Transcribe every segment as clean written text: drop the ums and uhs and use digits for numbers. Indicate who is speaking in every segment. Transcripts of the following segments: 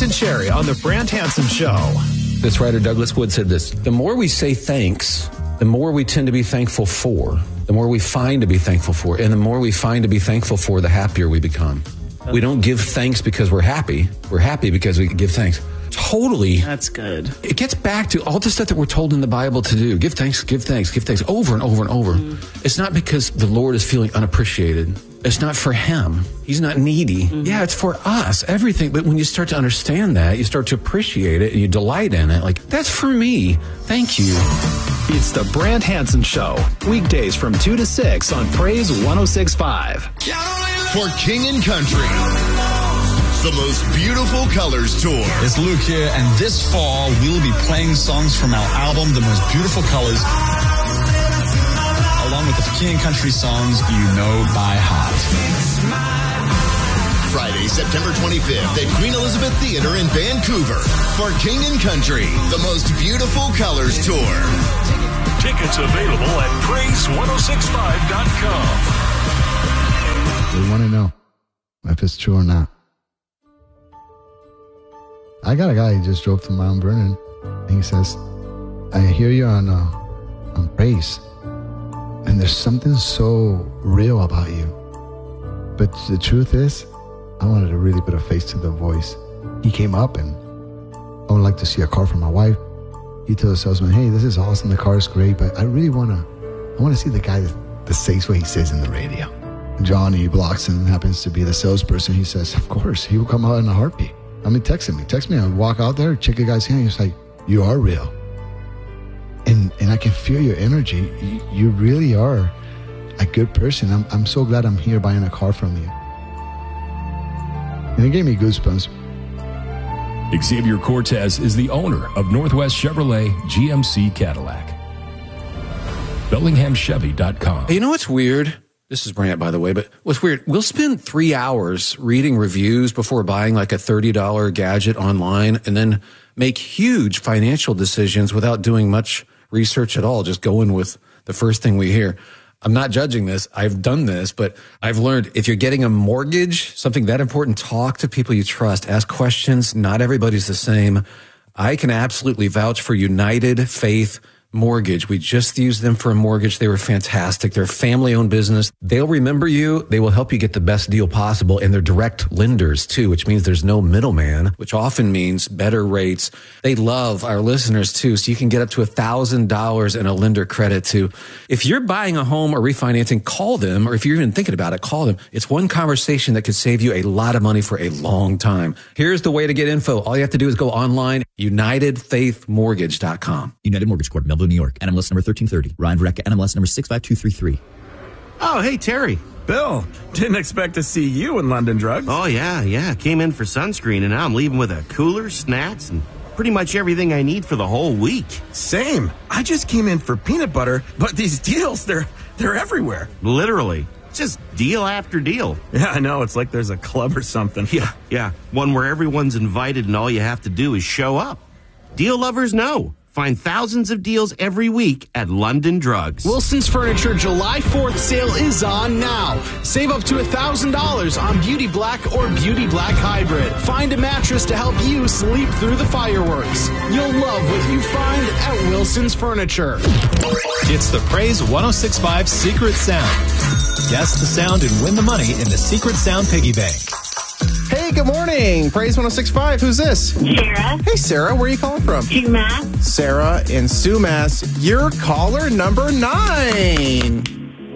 Speaker 1: and Cherry on the Brant Hansen Show.
Speaker 2: This writer, Douglas Wood, said this: the more we say thanks, the more we tend to be thankful for, the more we find to be thankful for, and the more we find to be thankful for, the happier we become. We don't give thanks because we're happy. We're happy because we give thanks. Totally.
Speaker 3: That's good.
Speaker 2: It gets back to all the stuff that we're told in the Bible to do. Give thanks, give thanks, give thanks, over and over and over. It's not because the Lord is feeling unappreciated. It's not for him. He's not needy. Yeah, it's for us, everything. But when you start to understand that, you start to appreciate it and you delight in it. Like, that's for me. Thank you.
Speaker 1: It's the Brant Hansen Show. Weekdays from 2 to 6 on Praise 106.5.
Speaker 4: For King and Country, the most beautiful colors tour.
Speaker 5: It's Luke here, and this fall we'll be playing songs from our album, The Most Beautiful Colors, along with the King and Country songs you know by heart.
Speaker 4: Friday, September 25th at Queen Elizabeth Theatre in Vancouver for King and Country, The Most Beautiful Colors tour.
Speaker 6: Tickets available at praise1065.com.
Speaker 7: We want to know if it's true or not. I got a guy who just drove to Mount Vernon, and he says, I hear you on Praise, and there's something so real about you. But the truth is, I wanted to really put a face to the voice. He came up, and I would like to see a car for my wife. He told the salesman, hey, this is awesome, the car is great, but I really want to see the guy that says what he says in the radio. Johnny Bloxon happens to be the salesperson. He says, of course, he will come out in a heartbeat. I mean, text me. I would walk out there, check a guy's hand. He's like, you are real. And I can feel your energy. You really are a good person. I'm so glad I'm here buying a car from you. And it gave me goosebumps.
Speaker 8: Xavier Cortez is the owner of Northwest Chevrolet GMC Cadillac. BellinghamChevy.com.
Speaker 2: Hey, you know what's weird? This is Brant, by the way, but what's weird, we'll spend 3 hours reading reviews before buying like a $30 gadget online and then make huge financial decisions without doing much research at all, just going with the first thing we hear. I'm not judging this. I've done this, but I've learned if you're getting a mortgage, something that important, talk to people you trust, ask questions. Not everybody's the same. I can absolutely vouch for United Faith Mortgage. We just used them for a mortgage. They were fantastic. They're a family-owned business. They'll remember you. They will help you get the best deal possible. And they're direct lenders, too, which means there's no middleman, which often means better rates. They love our listeners, too, so you can get up to $1,000 in a lender credit, too. If you're buying a home or refinancing, call them. Or if you're even thinking about it, call them. It's one conversation that could save you a lot of money for a long time. Here's the way to get info. All you have to do is go online, UnitedFaithMortgage.com.
Speaker 9: United Mortgage Corp, Melville, New York. NMLS number 1330. Ryan Verrecka, NMLS number 65233.
Speaker 10: Oh, hey, Terry.
Speaker 11: Bill, didn't expect to see you in London Drugs.
Speaker 10: Oh, yeah. Came in for sunscreen, and now I'm leaving with a cooler, snacks, and pretty much everything I need for the whole week.
Speaker 11: Same. I just came in for peanut butter, but these deals, they're everywhere.
Speaker 10: Literally. Just deal after deal.
Speaker 11: Yeah, I know. It's like there's a club or something.
Speaker 10: Yeah. One where everyone's invited and all you have to do is show up. Deal lovers know. Find thousands of deals every week at London Drugs.
Speaker 12: Wilson's Furniture July 4th sale is on now. Save up to $1,000 on Beauty Black or Beauty Black Hybrid. Find a mattress to help you sleep through the fireworks. You'll love what you find at Wilson's Furniture.
Speaker 1: It's the Praise 106.5 Secret Sound. Guess the sound and win the money in the Secret Sound Piggy Bank.
Speaker 13: Hey, good morning. Praise 106.5. Who's this?
Speaker 14: Sarah.
Speaker 13: Hey, Sarah. Where are you calling from?
Speaker 14: Sumas.
Speaker 13: Sarah in Sumas. You're caller number 9.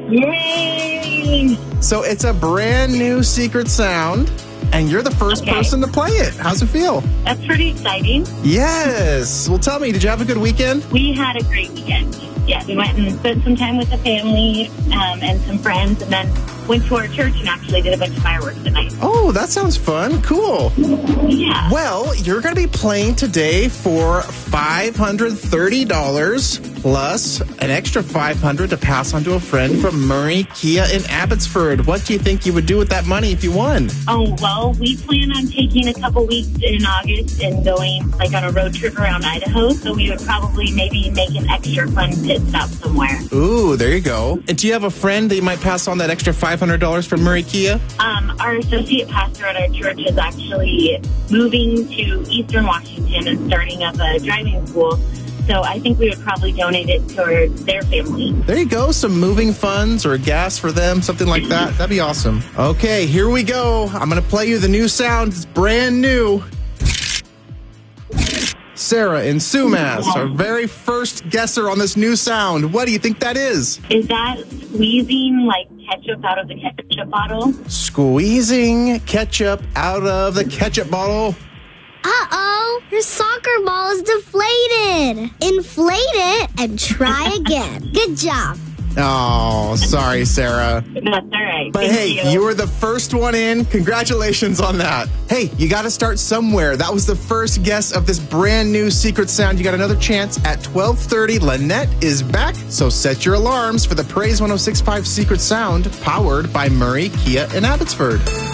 Speaker 14: Yay!
Speaker 13: So it's a brand new secret sound, and you're the first person to play it. How's it feel?
Speaker 14: That's pretty exciting.
Speaker 13: Yes. Well, tell me, did you have a good weekend?
Speaker 14: We had a great weekend. Yeah, we went and spent some time with the family and some friends, and then went to our church and actually did a bunch of fireworks at night.
Speaker 13: Oh, that sounds fun. Cool.
Speaker 14: Yeah.
Speaker 13: Well, you're going to be playing today for $530. plus an extra $500 to pass on to a friend from Murray Kia in Abbotsford. What do you think you would do with that money if you won?
Speaker 14: Oh, well, we plan on taking a couple weeks in August and going like on a road trip around Idaho. So we would probably maybe make an extra fun pit stop somewhere.
Speaker 13: Ooh, there you go. And do you have a friend that you might pass on that extra $500 from Murray Kia?
Speaker 14: Our associate pastor at our church is actually moving to Eastern Washington and starting up a driving school. So I think we would probably donate it toward their family.
Speaker 13: There you go. Some moving funds or gas for them, something like that. That'd be awesome. Okay, here we go. I'm going to play you the new sound. It's brand new. Sarah in Sumas, our very first guesser on this new sound. What do you think that is?
Speaker 14: Is that squeezing like ketchup out of the ketchup bottle?
Speaker 13: Squeezing ketchup out of the ketchup bottle.
Speaker 3: Uh-oh, your soccer ball is deflated. Inflate it and try again. Good job.
Speaker 13: Oh, sorry, Sarah.
Speaker 14: That's all right.
Speaker 13: But hey, you were the first one in. Congratulations on that. Hey, you got to start somewhere. That was the first guess of this brand new secret sound. You got another chance at 12:30. Lynette is back, so set your alarms for the Praise 106.5 Secret Sound, powered by Murray Kia in Abbotsford.